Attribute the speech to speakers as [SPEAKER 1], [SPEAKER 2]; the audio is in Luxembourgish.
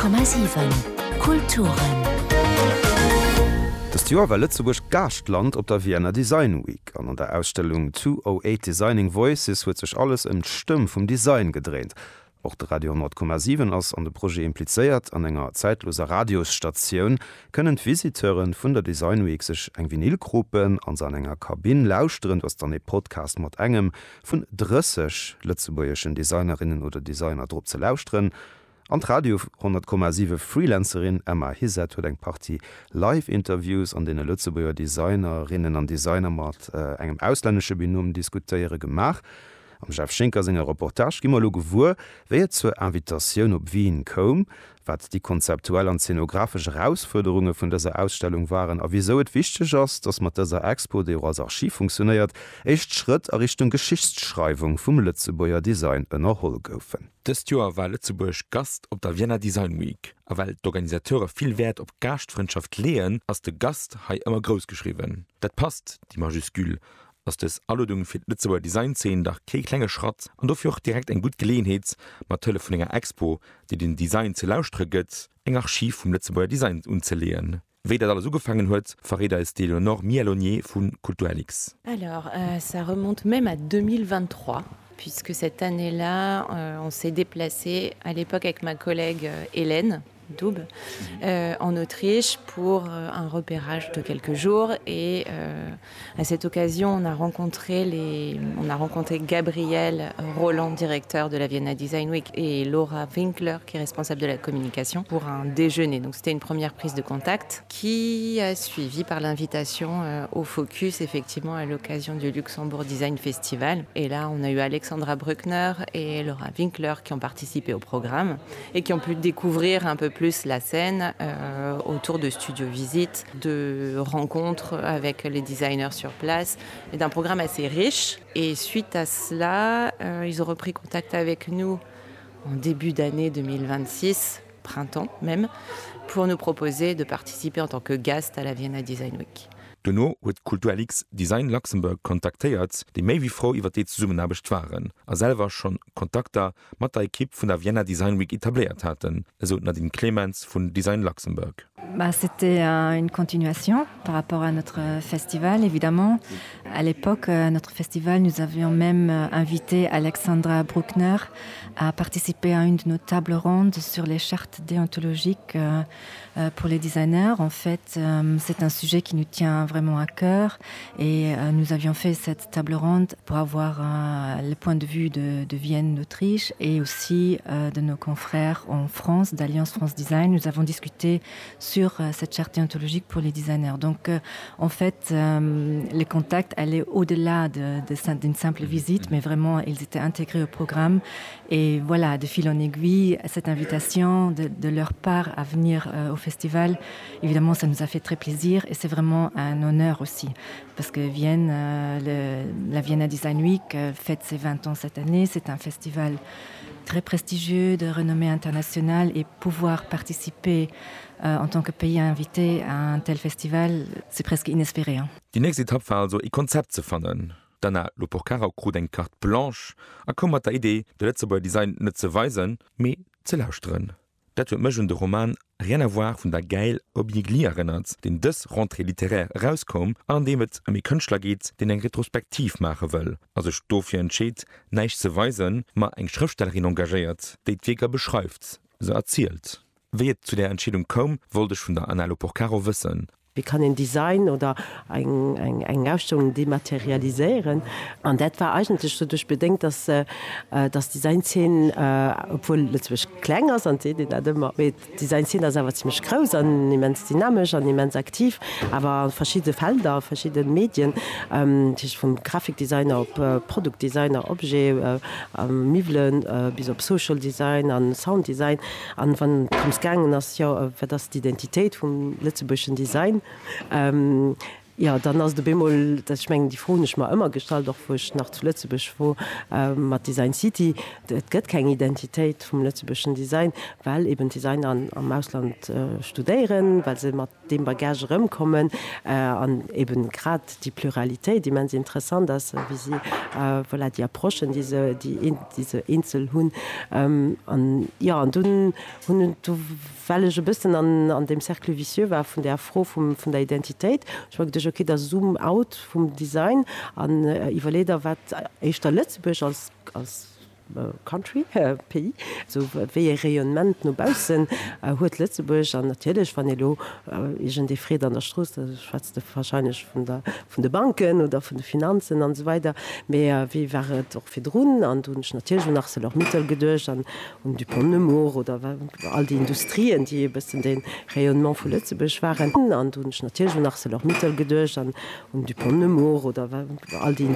[SPEAKER 1] 100,7 Kulturen.
[SPEAKER 2] Das Jahr war Lützeburg Gastland op der Vienna Design Week. An der Ausstellung 208 Designing Voices wird sich alles im Stimm vom Design gedreht. Auch der Radio 100,7 ass an de Projekt impliziert an enger zeitloser Radiostation können Visiteuren vun der Design Week sich eng Vinylgruppen an an enger Kabin lauschteren, was dann e Podcast mat engem vun 30 lützeburgischen Designerinnen oder Designer drop ze lauschteren. An Radio 100,7 Freelancerin Emma Hiset huet eng Party Live-Interviews an dene Lützeburger Designerinnen an Designer mat engem ausländische Binom diskutiere gemacht. Am Chef Schenker senger Reportage gimmer lo gewur, wéi zur Invitationun op Wien kom, wat die konzeptuell an szenografische Herausforderungen vun dieser Ausstellung waren, a wieso et wichtig ass, dats mat dieser Expo, de als Archiv funktioniert, echt Schritt a Richtung Geschichtsschreibung vum Lützeburger Design ënnerhol goufen.
[SPEAKER 3] Das Jahr war Lützeburg Gast op der Vienna Design Week, a weil d'Organisateure viel Wert op Gastfreundschaft lehen, ass de Gast hai immer groß geschrieben. Dat passt, die Majuskül, dass das Alludung fir Lützeburger Designszenen dach kei klenge Schrott an dofir auch direkt eng gut Gelegenheet mat Tëlle vun enger Expo, die den Design ze lausstrëgget, eng Archiv vum Lützeburger Design unzeleen. Wéi dat alles so gefangen huet, verreder ist Eleonore Mielonier vun Kulturalix.
[SPEAKER 4] Alors, ça remonte même à 2023. Puisque cette année-là, on s'est déplacé à l'époque avec ma collègue Hélène Doub en Autriche pour un repérage de quelques jours et à cette occasion on a rencontré Gabriel Roland, directeur de la Vienna Design Week, et Laura Winkler qui est responsable de la communication pour un déjeuner. Donc c'était une première prise de contact qui a suivi par l'invitation au Focus effectivement à l'occasion du Luxembourg Design Festival. Et là on a eu Alexandra Bruckner et Laura Winkler qui ont participé au programme et qui ont pu découvrir un peu plus la scène autour de studios visites, de rencontres avec les designers sur place et d'un programme assez riche. Et suite à cela, ils ont repris contact avec nous en début d'année 2026, printemps même, pour nous proposer de participer en tant que guest à la Vienna Design Week.
[SPEAKER 3] Donno huet Kulturalix Design Luxemburg kontaktéiert, déi méi wie Frau iwwer deet Summenabecht waren, a selwer schon Kontakter mat der Ekipp vun der Vienna Design Week etabliert hatten, eso Nadine Clemens vun Design Luxemburg.
[SPEAKER 5] C'était une continuation par rapport à notre festival, évidemment. À l'époque, notre festival, nous avions même invité Alexandra Bruckner à participer à une de nos tables rondes sur les chartes déontologiques pour les designers. En fait, c'est un sujet qui nous tient vraiment à cœur et nous avions fait cette table ronde pour avoir le point de vue de Vienne, d'Autriche et aussi de nos confrères en France, d'Alliance France Design. Nous avons discuté sur cette charte déontologique pour les designers. Donc, en fait, les contacts allaient au-delà d'une simple visite, mais vraiment, ils étaient intégrés au programme. Et voilà, de fil en aiguille, cette invitation de leur part à venir au festival, évidemment, ça nous a fait très plaisir et c'est vraiment un honneur aussi. Parce que Vienne, la Vienna Design Week fête ses 20 ans cette année. C'est un festival très prestigieux, de renommée internationale, et pouvoir participer en tant que pays invité à un tel festival, c'est presque inespéré. Hein.
[SPEAKER 3] Die nächste Etappe war also ein Konzept zu finden. Danach lo Porcara krut eng carte blanche, a kom mat der Idee, de Lützeburger Design net ze weisen, me ze lauschteren. Dat huet megen de Roman rien à voir vun der Geil Obligli erinnert, den dës Rentrée littéraire rauskom, an dem et e Kënchtler geht, den eng retrospektiv mache wëll. Also Stofir entscheet, neich ze weisen, ma eng Schriftstellerin engagéiert, déi d'Weger beschreift, so erzielt. Wie zu der Entscheidung kom, wolltech vun der Anna Porcaro wissen.
[SPEAKER 6] Wie kann ein Design oder eine Ausstellung dematerialisieren? Und das war eigentlich so durch bedenkt, dass Designszenen, obwohl letztlich kleiner sind, Designszenen sind aber ziemlich groß, und immens dynamisch und immens aktiv, aber verschiedene Felder, verschiedene Medien, vom Grafikdesigner auf Produktdesigner, Objet, Möbeln, bis auf Social Design, und Sounddesign, und wenn es gegangen ist, ja, das die Identität vom lützeburgischen Design. Ja, dann ass de Bemol dat schmengen die Fronech ma ëmmer stalt doch woch nach zu Lützebech wo mat Design City, et gëtt keng Identitéit vum Lützebeschen Design, weil eben Design am Ausland studéieren, weil se mat dem Bagage rëmkommen an eben grad die Pluralitéit, die mens interessant ass wie sie voilà, die Approchen diese Insel hunn ja an du wellge bisssen an dem Cercle vicieux war vun der Froh vun der Identität. Ich mag okay, der Zoom out vom Design an Iwerleder wat eich der Lützeburg als Country Pays so wie Rayonnement nobausen huet Lützeburg an natürlich van de Fred an der Stroß schwatzte wahrscheinlich von de Banken oder von de Finanzen an so weiter mehr wie wäre doch fir Drnnen an du natürlich nach se auch Mittel gedurcht an du Pont de Moor oder all die Industrien die bis in den Rayonnement vu Lützeburg waren an du natürlich nach se auch Mittel gedurcht an du Pont de Moor oder all die